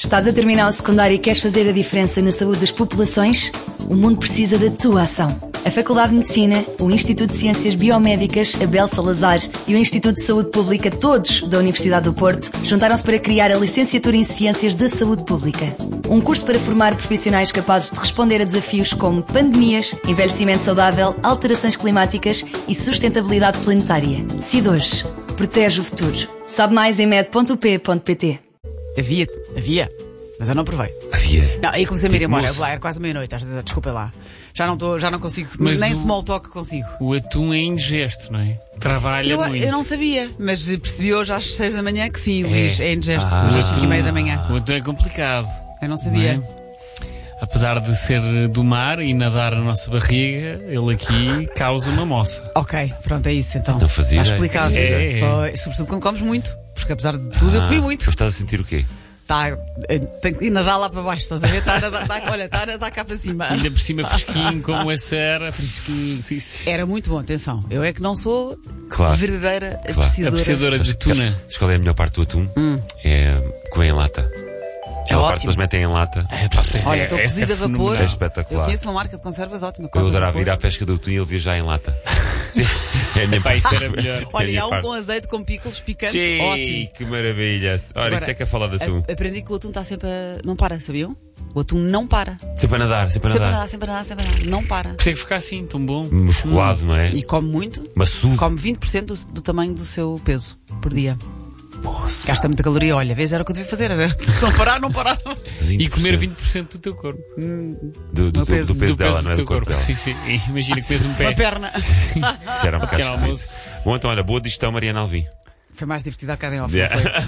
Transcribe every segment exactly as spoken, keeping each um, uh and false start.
Estás a terminar o secundário e queres fazer a diferença na saúde das populações? O mundo precisa da tua ação. A Faculdade de Medicina, o Instituto de Ciências Biomédicas, Abel Salazar e o Instituto de Saúde Pública, todos da Universidade do Porto, juntaram-se para criar a Licenciatura em Ciências da Saúde Pública. Um curso para formar profissionais capazes de responder a desafios como pandemias, envelhecimento saudável, alterações climáticas e sustentabilidade planetária. Decide hoje. Protege o futuro. Sabe mais em med ponto u p ponto p t. Havia, havia, mas eu não provei. Havia. Não, aí comecei a me ir Tipo embora. moço. Lá, era quase meia-noite. Desculpa lá. Já não, tô, já não consigo, Mas nem o- small talk consigo. O atum é indigesto, não é? Trabalha Eu, muito. eu não sabia, mas percebi hoje às seis da manhã que sim, É. Luís, é indigesto. Ah. Hoje às cinco e meia da manhã. O atum é complicado. Eu não sabia. Não é? Apesar de ser do mar e nadar na nossa barriga, ele aqui causa uma moça. Ok, pronto, é isso então. Não fazia Está ideia. explicado. É, é. Pois, sobretudo quando comes muito, porque apesar de tudo eu Ah, comi muito. Tu estás a sentir o quê? Tá, eh, tenho que ir nadar lá para baixo, estás a ver? Está a nadar, tá, olha, está a nadar cá para cima. Ainda por cima fresquinho, como essa era, fresquinho. Sim, sim. Era muito bom, atenção. Eu é que não sou Claro. verdadeira apreciadora. Apreciadora de tuna. Sabes qual é a melhor parte do atum? É que vem em lata. É Aquela parte que ótimo. eles metem em lata. É, pá, pois Olha, é, estou essa cozido a vapor. fenomenal. É espetacular. Eu conheço uma marca de conservas ótima. Eu Coisa de adorava vapor. ir à pesca do atum e ele vir já em lata. É a minha Epá, isso parte. era melhor. É a Olha, e minha há um parte. com azeite, com picles picantes. Sim, Ótimo. que maravilha. Olha, Agora, isso é que é falar de atum. a- Aprendi que o atum está sempre a... Não para, sabiam? O atum não para. Sempre a nadar, sempre a Sempre a nadar. nadar, sempre a nadar, sempre a nadar. Não para. Por isso é que fica assim, tão bom. Musculado, não é? E come muito. Maçudo. Come vinte por cento do, do tamanho do seu peso por dia. Gasta muita caloria. Olha, vês, era o que eu devia fazer. Era não parar, não parar. E comer vinte por cento do teu corpo. do, do, do, peso- do peso do dela, peso não é do do teu corpo dela. Sim, sim. E imagina que tens um Uma pé. perna. Isso era um bocado Pequeno esquisito. almoço. Bom, então, olha, boa digestão, Mariana Alvim. Foi mais divertido a cada em off, Yeah. não foi?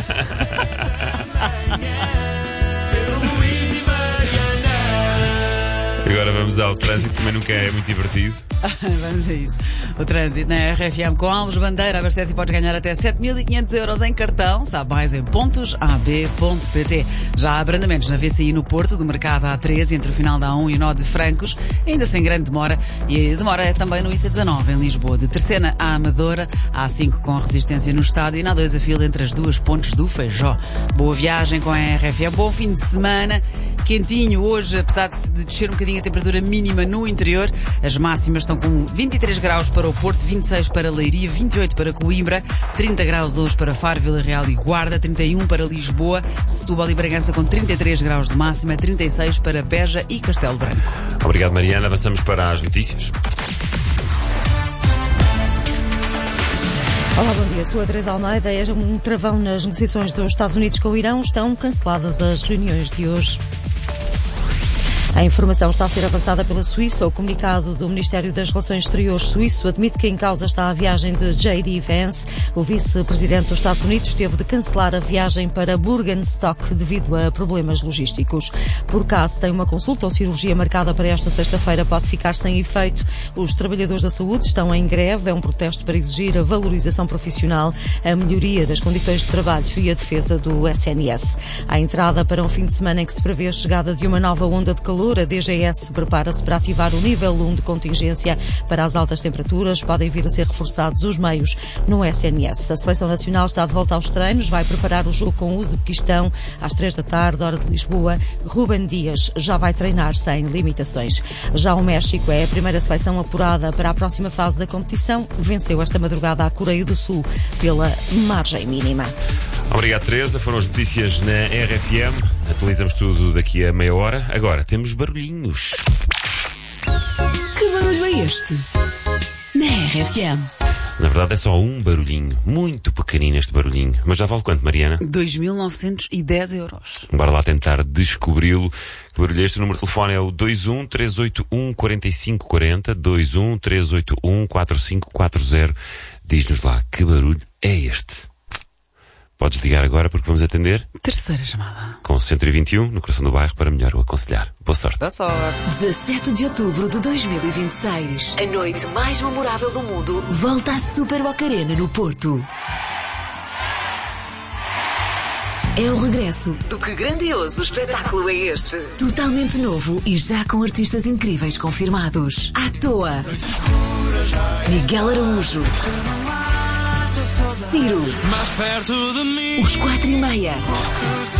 Agora vamos ao trânsito, também nunca é muito divertido. Vamos a isso. O trânsito na R F M com Alves Bandeira abastece e pode ganhar até sete mil e quinhentos euros em cartão. Sabe mais em pontos a b ponto p t. Já há abrandamentos na V C I no Porto, do mercado A treze, entre o final da A um e o nó de Francos, ainda sem grande demora. E a demora é também no I C dezanove, em Lisboa. De Terceira à Amadora, a A cinco com resistência no estado e na A dois a fila entre as duas pontes do Feijó. Boa viagem com a R F M. Bom fim de semana. Quentinho hoje, apesar de descer um bocadinho a temperatura mínima no interior. As máximas estão com vinte e três graus para o Porto, vinte e seis para Leiria, vinte e oito para Coimbra, trinta graus hoje para Faro, Vila Real e Guarda, trinta e um para Lisboa, Setúbal e Bragança com trinta e três graus de máxima, trinta e seis para Beja e Castelo Branco. Obrigado, Mariana. Avançamos para as notícias. Olá, bom dia. Sou a Teresa Almeida. É um travão nas negociações dos Estados Unidos com o Irão. Estão canceladas as reuniões de hoje. A informação está a ser avançada pela Suíça. O comunicado do Ministério das Relações Exteriores suíço admite que em causa está a viagem de J D Vance. O vice-presidente dos Estados Unidos teve de cancelar a viagem para Burgenstock devido a problemas logísticos. Por caso tem uma consulta ou cirurgia marcada para esta sexta-feira, pode ficar sem efeito. Os trabalhadores da saúde estão em greve. É um protesto para exigir a valorização profissional, a melhoria das condições de trabalho e a defesa do S N S. À entrada para um fim de semana em que se prevê a chegada de uma nova onda de calor, a D G S prepara-se para ativar o nível um de contingência para as altas temperaturas. Podem vir a ser reforçados os meios no S N S. A Seleção Nacional está de volta aos treinos, vai preparar o jogo com o Uzbequistão às três da tarde, hora de Lisboa. Ruben Dias já vai treinar sem limitações. Já o México é a primeira seleção apurada para a próxima fase da competição. Venceu esta madrugada a Coreia do Sul pela margem mínima. Obrigado, Teresa. Foram as notícias na R F M. Atualizamos tudo daqui a meia hora. Agora temos barulhinhos. Que barulho é este? Na R F M. Na verdade é só um barulhinho. Muito pequenino este barulhinho. Mas já vale quanto, Mariana? dois mil novecentos e dez euros. Bora lá tentar descobri-lo. Que barulho é este? O número de telefone é o dois um três oito um quatro cinco quatro zero. dois um três oito um quatro cinco quatro zero. Diz-nos lá, que barulho é este? Podes ligar agora porque vamos atender Terceira chamada. com cento e vinte e um no coração do bairro para melhor o aconselhar. Boa sorte. Boa sorte. dezassete de outubro de dois mil e vinte e seis. A noite mais memorável do mundo volta à Super Boca Arena no Porto. É o regresso do Que Grandioso Espetáculo é Este? Totalmente novo e já com artistas incríveis confirmados. À toa, Miguel Araújo, Ciro, Mais perto de mim. Os Quatro e Meia,